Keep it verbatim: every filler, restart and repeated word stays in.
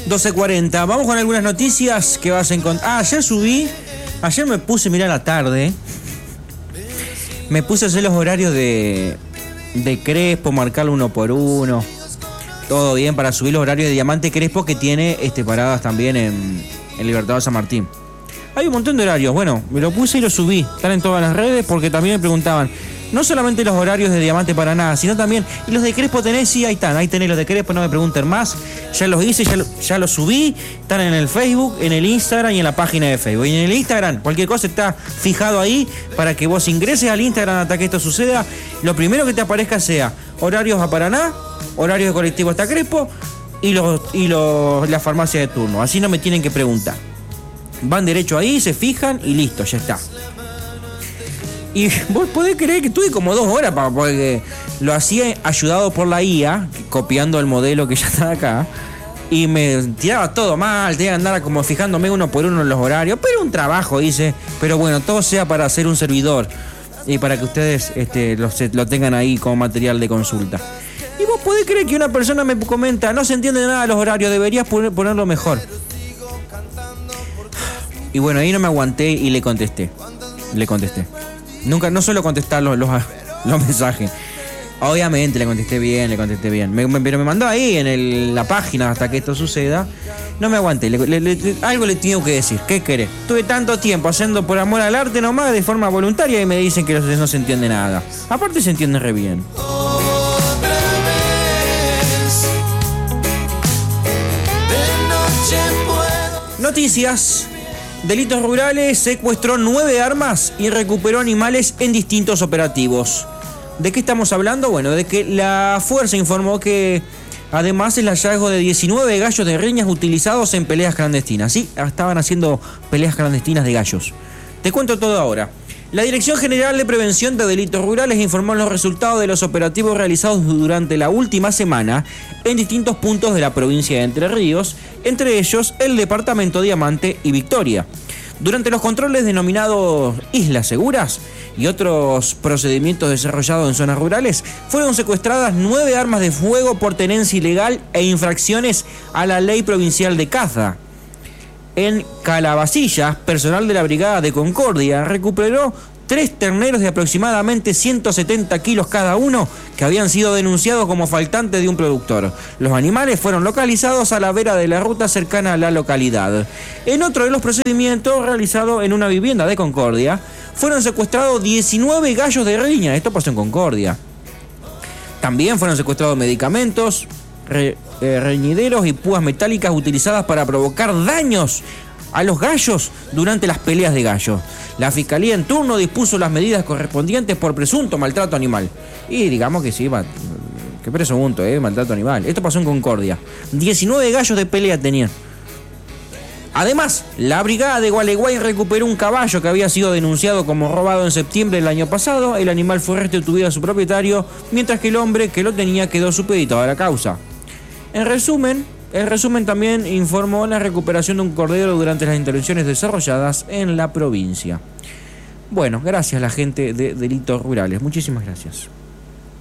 doce cuarenta. Vamos con algunas noticias que vas a encontrar. Ah, ayer subí. Ayer me puse, mirá, a la tarde. Me puse a hacer los horarios de, de Crespo, marcarlo uno por uno. Todo bien para subir los horarios de Diamante Crespo, que tiene este, paradas también en, en Libertador San Martín. Hay un montón de horarios. Bueno, me lo puse y lo subí. Están en todas las redes porque también me preguntaban. No solamente los horarios de Diamante Paraná, sino también. ¿Y los de Crespo tenés? Sí, ahí están. Ahí tenés los de Crespo, no me pregunten más. Ya los hice, ya, lo, ya los subí. Están en el Facebook, en el Instagram y en la página de Facebook. Y en el Instagram, cualquier cosa está fijado ahí para que vos ingreses al Instagram hasta que esto suceda. Lo primero que te aparezca sea horarios a Paraná, horarios de colectivo hasta Crespo y, los, y los, la farmacia de turno. Así no me tienen que preguntar. Van derecho ahí, se fijan y listo, ya está. Y vos podés creer que tuve como dos horas para, porque lo hacía ayudado por la I A, copiando el modelo que ya está acá, y me tiraba todo mal, tenía que andar como fijándome uno por uno en los horarios, pero un trabajo hice, pero bueno, todo sea para hacer un servidor y para que ustedes este, lo, lo tengan ahí como material de consulta. Y vos podés creer que una persona me comenta, no se entiende nada de los horarios, deberías poner, ponerlo mejor. Y bueno, ahí no me aguanté y le contesté, le contesté. Nunca, no suelo contestar los, los, los mensajes. Obviamente le contesté bien, le contesté bien. Me, me, pero me mandó ahí en el, la página hasta que esto suceda. No me aguanté. Le, le, le, algo le tengo que decir. ¿Qué querés? Tuve tanto tiempo haciendo por amor al arte nomás de forma voluntaria y me dicen que no se entiende nada. Aparte se entiende re bien. Noticias. Delitos Rurales secuestró nueve armas y recuperó animales en distintos operativos. ¿De qué estamos hablando? Bueno, de que la fuerza informó que además el hallazgo de diecinueve gallos de riñas utilizados en peleas clandestinas. Sí, estaban haciendo peleas clandestinas de gallos. Te cuento todo ahora. La Dirección General de Prevención de Delitos Rurales informó los resultados de los operativos realizados durante la última semana en distintos puntos de la provincia de Entre Ríos, entre ellos el departamento Diamante y Victoria. Durante los controles denominados Islas Seguras y otros procedimientos desarrollados en zonas rurales, fueron secuestradas nueve armas de fuego por tenencia ilegal e infracciones a la ley provincial de caza. En Calabacillas, personal de la Brigada de Concordia recuperó tres terneros de aproximadamente ciento setenta kilos cada uno que habían sido denunciados como faltantes de un productor. Los animales fueron localizados a la vera de la ruta cercana a la localidad. En otro de los procedimientos realizado en una vivienda de Concordia, fueron secuestrados diecinueve gallos de riña. Esto pasó en Concordia. También fueron secuestrados medicamentos, Re, eh, reñideros y púas metálicas utilizadas para provocar daños a los gallos durante las peleas de gallos. La Fiscalía en turno dispuso las medidas correspondientes por presunto maltrato animal. Y digamos que sí, qué presunto, eh, maltrato animal. Esto pasó en Concordia. diecinueve gallos de pelea tenían. Además, la Brigada de Gualeguay recuperó un caballo que había sido denunciado como robado en septiembre del año pasado. El animal fue restituido a su propietario, mientras que el hombre que lo tenía quedó supeditado a la causa. En resumen, el resumen también informó la recuperación de un cordero durante las intervenciones desarrolladas en la provincia. Bueno, gracias a la gente de Delitos Rurales. Muchísimas gracias.